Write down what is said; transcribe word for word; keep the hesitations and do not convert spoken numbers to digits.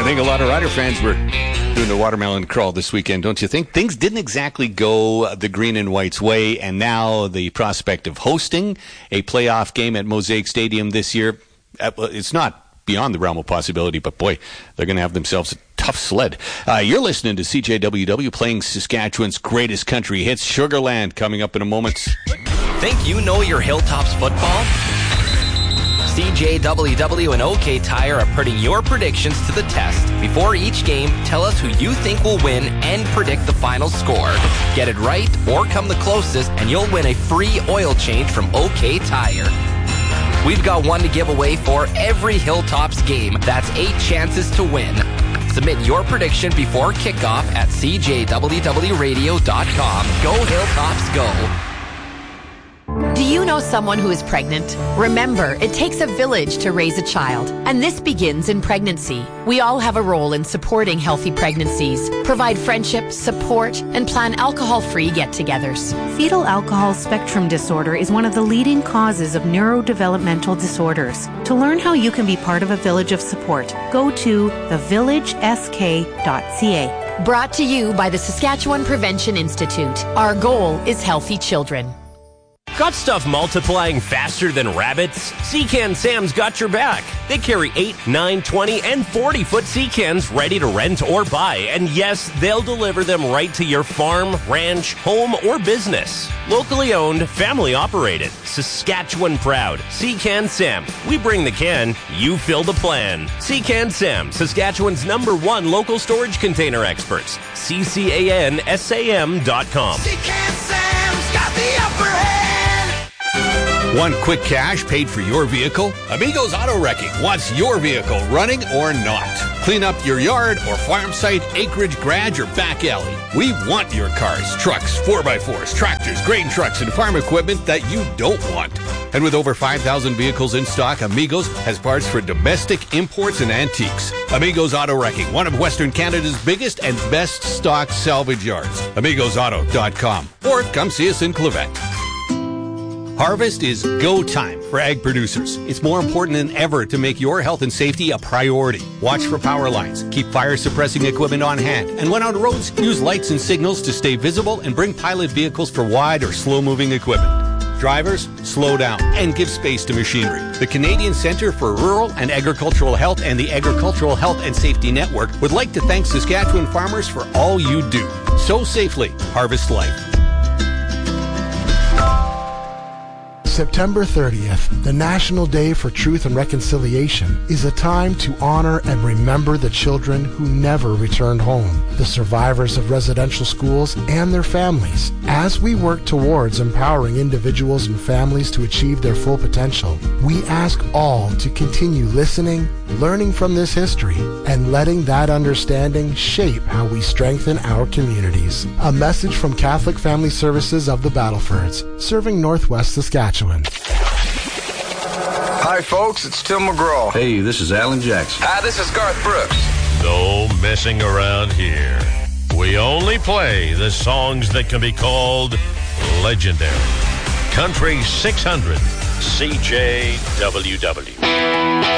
I think a lot of Rider fans were doing the watermelon crawl this weekend, don't you think? Things didn't exactly go the green and white's way, and now the prospect of hosting a playoff game at Mosaic Stadium this year, it's not beyond the realm of possibility, but boy, they're going to have themselves a tough sled. Uh, you're listening to C J W W playing Saskatchewan's greatest country hits, Sugarland, coming up in a moment. Think you know your Hilltops football? C J W W and OK Tire are putting your predictions to the test. Before each game, tell us who you think will win and predict the final score. Get it right or come the closest and you'll win a free oil change from OK Tire. We've got one to give away for every Hilltops game. That's eight chances to win. Submit your prediction before kickoff at c j w w radio dot com. Go Hilltops, go. Do you know someone who is pregnant? Remember, it takes a village to raise a child, and this begins in pregnancy. We all have a role in supporting healthy pregnancies, provide friendship, support, and plan alcohol-free get-togethers. Fetal alcohol spectrum disorder is one of the leading causes of neurodevelopmental disorders. To learn how you can be part of a village of support, go to the village s k dot c a. Brought to you by the Saskatchewan Prevention Institute. Our goal is healthy children. Got stuff multiplying faster than rabbits? Secan Sam's got your back. They carry eight, nine, twenty, and forty-foot Secans ready to rent or buy. And yes, they'll deliver them right to your farm, ranch, home, or business. Locally owned, family operated. Saskatchewan proud. Secan Sam. We bring the can, you fill the plan. Secan Sam, Saskatchewan's number one local storage container experts. C C A N S A M dot com. Secan Sam's got the upper hand. One quick cash paid for your vehicle? Amigos Auto Wrecking wants your vehicle running or not. Clean up your yard or farm site, acreage, garage, or back alley. We want your cars, trucks, four by fours, tractors, grain trucks, and farm equipment that you don't want. And with over five thousand vehicles in stock, Amigos has parts for domestic, imports, and antiques. Amigos Auto Wrecking, one of Western Canada's biggest and best stock salvage yards. amigos auto dot com. Or come see us in Clavette. Harvest is go time for ag producers. It's more important than ever to make your health and safety a priority. Watch for power lines, keep fire suppressing equipment on hand, and when on roads, use lights and signals to stay visible and bring pilot vehicles for wide or slow moving equipment. Drivers, slow down and give space to machinery. The Canadian Centre for Rural and Agricultural Health and the Agricultural Health and Safety Network would like to thank Saskatchewan farmers for all you do. Sow safely, harvest life. September thirtieth, the National Day for Truth and Reconciliation, is a time to honor and remember the children who never returned home, the survivors of residential schools, and their families. As we work towards empowering individuals and families to achieve their full potential, we ask all to continue listening, learning from this history, and letting that understanding shape how we strengthen our communities. A message from Catholic Family Services of the Battlefords, serving Northwest Saskatchewan. Hi, folks, it's Tim McGraw. Hey, this is Alan Jackson. Hi, this is Garth Brooks. No messing around here. We only play the songs that can be called legendary. Country six hundred, C J W W.